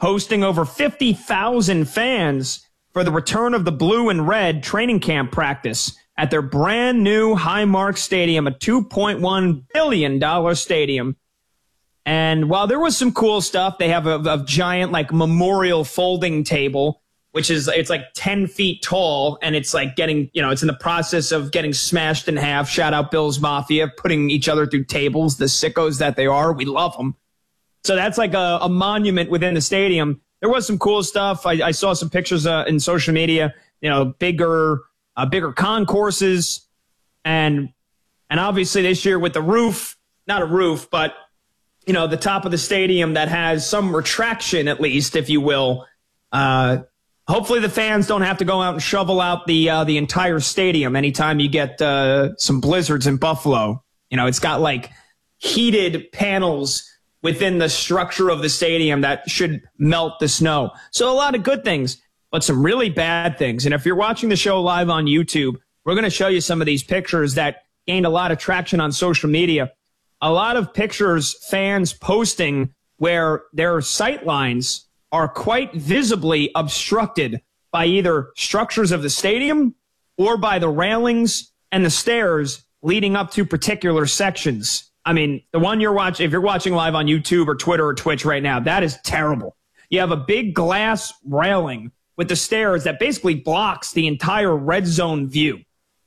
hosting over 50,000 fans for the return of the blue and red training camp practice at their brand new Highmark Stadium, a $2.1 billion stadium. And while there was some cool stuff, they have a giant like memorial folding table, which is, it's like 10 feet tall, and it's like getting, it's in the process of getting smashed in half. Shout out Bills Mafia, putting each other through tables, the sickos that they are. We love them. So that's like a monument within the stadium. There was some cool stuff. I saw some pictures in social media, bigger concourses, and obviously this year with the roof, not a roof, but the top of the stadium that has some retraction, at least, if you will. Hopefully the fans don't have to go out and shovel out the entire stadium anytime you get some blizzards in Buffalo. It's got like heated panels within the structure of the stadium that should melt the snow. So a lot of good things, but some really bad things. And if you're watching the show live on YouTube, we're going to show you some of these pictures that gained a lot of traction on social media. A lot of pictures, fans posting where their sight lines are quite visibly obstructed by either structures of the stadium or by the railings and the stairs leading up to particular sections. I mean, the one you're watching, if you're watching live on YouTube or Twitter or Twitch right now, that is terrible. You have a big glass railing with the stairs that basically blocks the entire red zone view.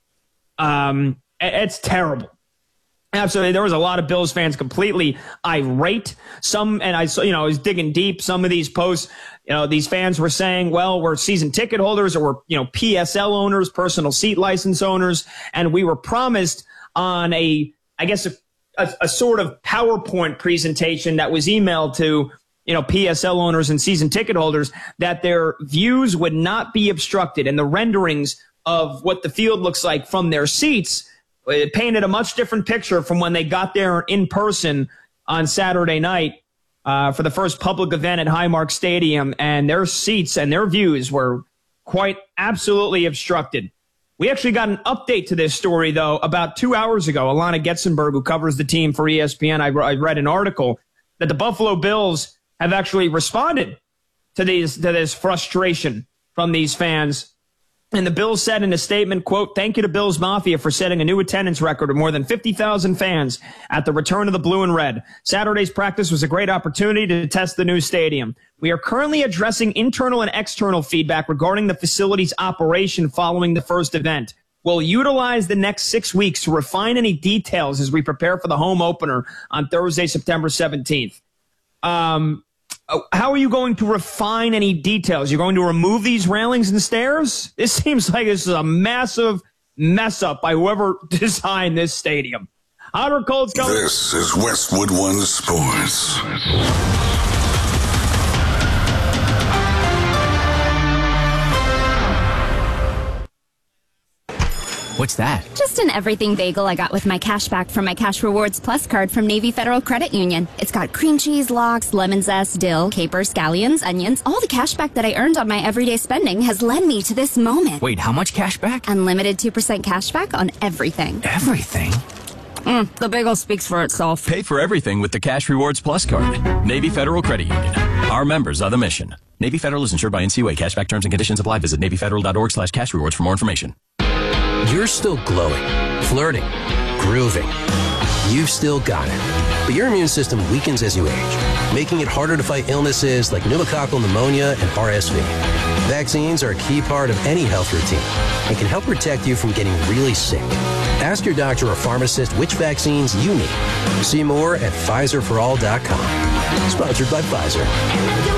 It's terrible. Absolutely. There was a lot of Bills fans completely irate. And I saw, I was digging deep. Some of these posts, these fans were saying, well, we're season ticket holders, or we're, PSL owners, personal seat license owners. And we were promised on a sort of PowerPoint presentation that was emailed to, PSL owners and season ticket holders, that their views would not be obstructed. And the renderings of what the field looks like from their seats, it painted a much different picture from when they got there in person on Saturday night for the first public event at Highmark Stadium, and their seats and their views were quite absolutely obstructed. We actually got an update to this story, though, about 2 hours ago. Alana Getzenberg, who covers the team for ESPN, I read an article that the Buffalo Bills have actually responded to this frustration from these fans. And the Bills said in a statement, quote, "Thank you to Bills Mafia for setting a new attendance record of more than 50,000 fans at the return of the blue and red. Saturday's practice was a great opportunity to test the new stadium. We are currently addressing internal and external feedback regarding the facility's operation following the first event. We'll utilize the next 6 weeks to refine any details as we prepare for the home opener on Thursday, September 17th. How are you going to refine any details? You're going to remove these railings and stairs? This seems like this is a massive mess up by whoever designed this stadium. Hot or cold's coming. This is Westwood One Sports. What's that? Just an everything bagel I got with my cash back from my Cash Rewards Plus card from Navy Federal Credit Union. It's got cream cheese, lox, lemon zest, dill, capers, scallions, onions. All the cash back that I earned on my everyday spending has led me to this moment. Wait, how much cash back? Unlimited 2% cash back on everything. Everything? The bagel speaks for itself. Pay for everything with the Cash Rewards Plus card. Navy Federal Credit Union. Our members are the mission. Navy Federal is insured by NCUA. Cashback terms and conditions apply. Visit NavyFederal.org/cashrewards for more information. You're still glowing, flirting, grooving. You've still got it. But your immune system weakens as you age, making it harder to fight illnesses like pneumococcal pneumonia and RSV. Vaccines are a key part of any health routine and can help protect you from getting really sick. Ask your doctor or pharmacist which vaccines you need. See more at PfizerForAll.com. Sponsored by Pfizer.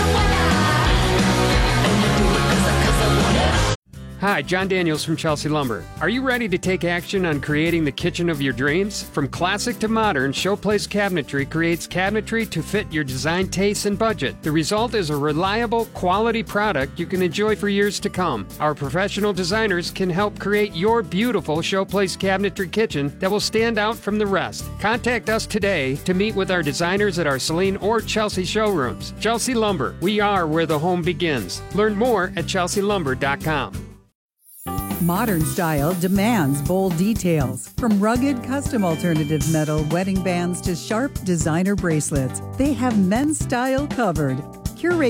Hi, John Daniels from Chelsea Lumber. Are you ready to take action on creating the kitchen of your dreams? From classic to modern, Showplace Cabinetry creates cabinetry to fit your design tastes and budget. The result is a reliable, quality product you can enjoy for years to come. Our professional designers can help create your beautiful Showplace Cabinetry kitchen that will stand out from the rest. Contact us today to meet with our designers at our Saline or Chelsea showrooms. Chelsea Lumber, we are where the home begins. Learn more at chelsealumber.com. Modern style demands bold details. From rugged, custom alternative metal wedding bands to sharp designer bracelets, they have men's style covered. Curate